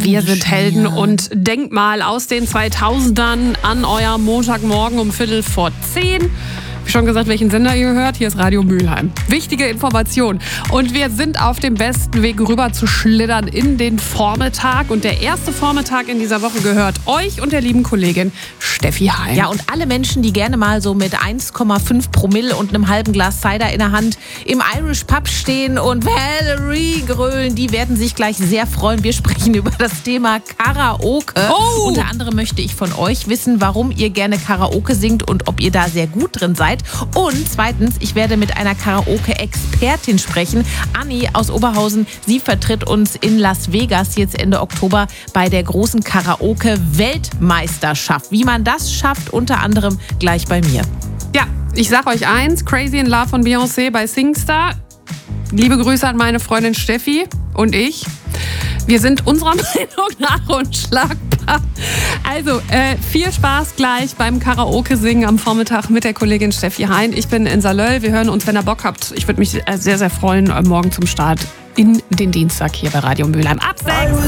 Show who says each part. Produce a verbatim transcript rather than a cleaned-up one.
Speaker 1: Wir sind Helden und denkt mal aus den zweitausendern an euer Montagmorgen um Viertel vor zehn. Wie schon gesagt, welchen Sender ihr hört, hier ist Radio Mülheim. Wichtige Information. Und wir sind auf dem besten Weg rüber zu schlittern in den Vormittag. Und der erste Vormittag in dieser Woche gehört euch und der lieben Kollegin Steffi Hein.
Speaker 2: Ja, und alle Menschen, die gerne mal so mit eins Komma fünf Promille und einem halben Glas Cider in der Hand im Irish Pub stehen und Valerie grölen, die werden sich gleich sehr freuen. Wir sprechen über das Thema Karaoke.
Speaker 1: Oh!
Speaker 2: Unter anderem möchte ich von euch wissen, warum ihr gerne Karaoke singt und ob ihr da sehr gut drin seid. Und zweitens, ich werde mit einer Karaoke-Expertin sprechen. Anni aus Oberhausen, sie vertritt uns in Las Vegas jetzt Ende Oktober bei der großen Karaoke-Weltmeisterschaft. Wie man das schafft, unter anderem gleich bei mir.
Speaker 1: Ja, ich sag euch eins, Crazy in Love von Beyoncé bei SingStar. Liebe Grüße an meine Freundin Steffi und ich. Wir sind unserer Meinung nach unschlagbar. Also, äh, viel Spaß gleich beim Karaoke-Singen am Vormittag mit der Kollegin Steffi Hein. Ich bin in Salöll. Wir hören uns, wenn ihr Bock habt. Ich würde mich sehr, sehr freuen, morgen zum Start in den Dienstag hier bei Radio Mülheim. Ab sechs.